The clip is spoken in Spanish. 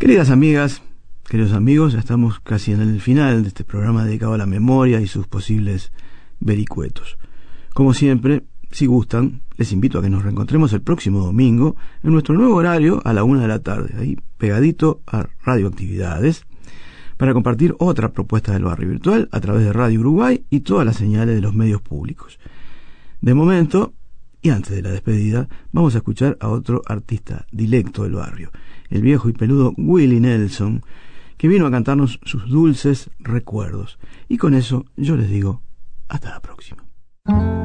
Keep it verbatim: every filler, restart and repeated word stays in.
Queridas amigas, queridos amigos, ya estamos casi en el final de este programa dedicado a la memoria y sus posibles vericuetos. Como siempre, si gustan, les invito a que nos reencontremos el próximo domingo en nuestro nuevo horario a la una de la tarde, ahí pegadito a Radioactividades, para compartir otra propuesta del barrio virtual a través de Radio Uruguay y todas las señales de los medios públicos. De momento, y antes de la despedida, vamos a escuchar a otro artista dilecto del barrio, el viejo y peludo Willie Nelson, que vino a cantarnos sus dulces recuerdos. Y con eso yo les digo, hasta la próxima.